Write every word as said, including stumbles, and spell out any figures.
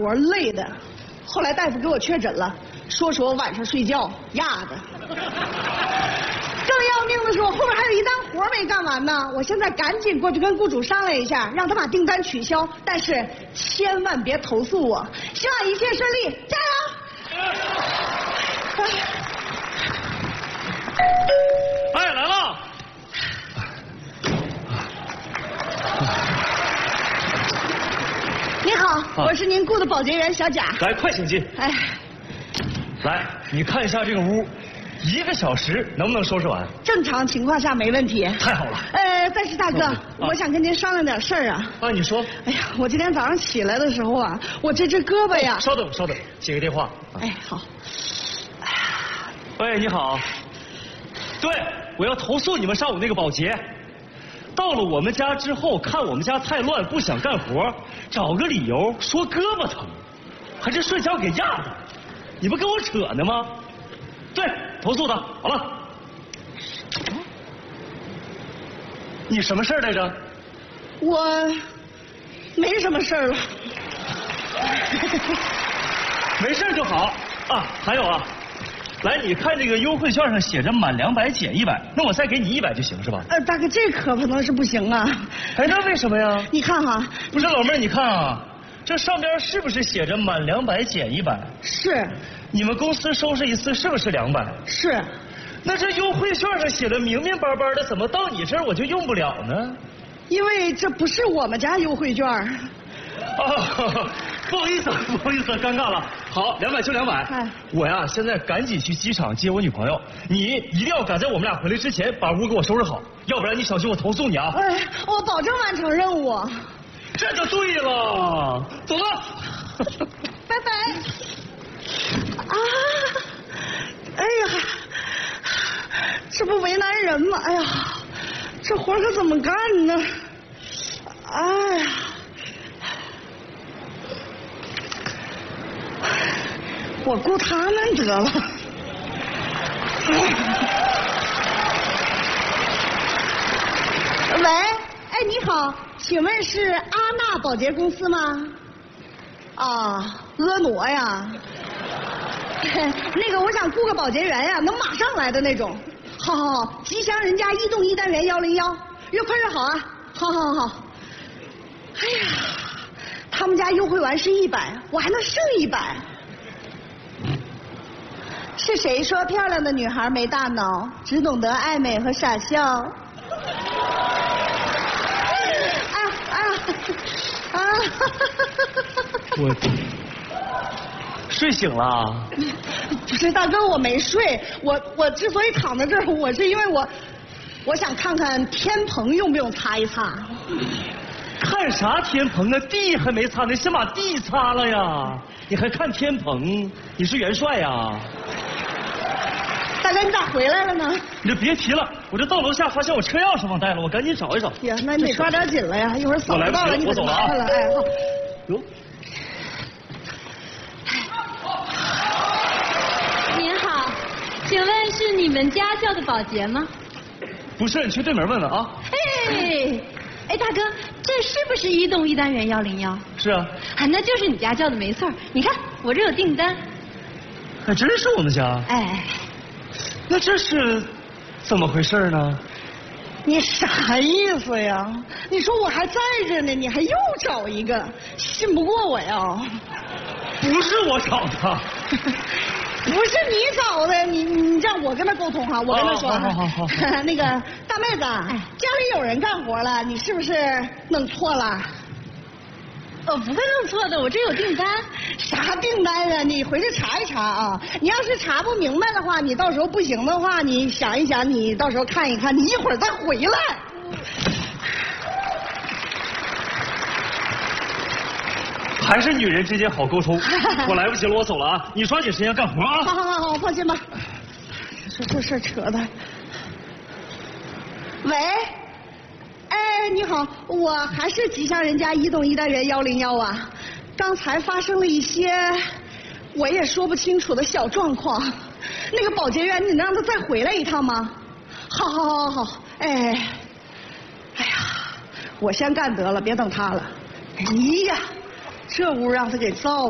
活累的，后来大夫给我确诊了，说是我晚上睡觉压的。更要命的是，我后面还有一单活没干完呢。我现在赶紧过去跟雇主商量一下，让他把订单取消，但是千万别投诉我。希望一切顺利，加油！ 哎，来了！ 你好，我是您雇的保洁员小贾。 来，快请进。 哎， 来，你看一下这个屋。一个小时能不能收拾完？ 正常情况下没问题。 太好了。 呃，但是大哥，啊、我想跟您商量点事儿啊。 啊，你说。 哎呀，我今天早上起来的时候啊，我这只胳膊呀…… 稍等，稍等，接个电话。 哎，好。 哎呀，喂，你好。对，我要投诉你们上午那个保洁。到了我们家之后，看我们家太乱，不想干活，找个理由说胳膊疼，还是睡觉给压的。你不跟我扯呢吗？对。投诉他，好了。你什么事儿来着？ 我没什么事儿了。 没事就好啊。还有啊，来，你看这个优惠券上写着满两百减一百，那我再给你一百就行是吧？ 呃，大哥，这可不能是不行啊。 哎，那为什么呀？ 你看哈。 不是老妹儿，你看啊，这上边是不是写着满两百减一百？ 是。 你们公司收拾一次是不是两百？ 是。 那这优惠券上写的明明白白的，怎么到你这儿我就用不了呢？ 因为这不是我们家优惠券。 哦，不好意思，不好意思，尴尬了。好，两百就两百。 哎， 我呀，现在赶紧去机场接我女朋友，你一定要赶在我们俩回来之前把屋给我收拾好，要不然你小心我投诉你啊。 哎，我保证完成任务。 这就对了，走了。 拜拜。啊！哎呀，这不为难人吗？哎呀，这活可怎么干呢？哎呀，我雇他们得了。喂，哎，你好，请问是阿娜保洁公司吗？啊，婀娜呀。那个，我想雇个保洁员呀，能马上来的那种。好好好，吉祥人家一栋一单元幺零幺，越快越好啊！好好好好。哎呀，他们家优惠完是一百，我还能剩一百。是谁说漂亮的女孩没大脑，只懂得爱美和傻笑？啊啊啊！ 我。睡醒了？ 不是大哥，我没睡。我我之所以躺在这儿，我是因为我我想看看天棚用不用擦一擦。 看啥天棚啊？地还没擦呢，先把地擦了呀！你还看天棚？你是元帅呀？ 大哥，你咋回来了呢？ 你就别提了，我这到楼下发现我车钥匙忘带了，我赶紧找一找。 呀，那你得抓点紧了呀，一会儿扫不到了，你可就麻烦了。哎，好。 哟。 请问是你们家叫的保洁吗？ 不是，你去对门问问啊。 哎，哎，大哥，这是不是一栋一单元幺零幺？ 是啊。 啊，那就是你家叫的没错。你看，我这有订单。 还真是我们家。 哎， 那这是怎么回事呢？ 你啥意思呀？你说我还在这呢，你还又找一个，信不过我呀？ 不是我找的。 不是你找的，你你让我跟他沟通哈，我跟他说， 好好好好， 那个大妹子，哎，家里有人干活了，你是不是弄错了？ 我不会弄错的，我这有订单。 啥订单啊？你回去查一查啊！你要是查不明白的话，你到时候不行的话，你想一想，你到时候看一看，你一会儿再回来。 还是女人之间好沟通。我来不及了，我走了啊！你抓紧时间干活啊！ 好好好好，放心吧。说这事儿扯的。喂，哎，你好，我还是吉祥人家一栋一单元幺零幺啊。刚才发生了一些我也说不清楚的小状况，那个保洁员，你能让他再回来一趟吗？好好好好好，哎，哎呀，我先干得了，别等他了。哎呀，这屋让他给造了。